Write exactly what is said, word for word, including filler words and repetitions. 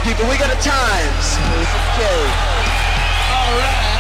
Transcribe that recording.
right, people, we got a times. Okay. All right.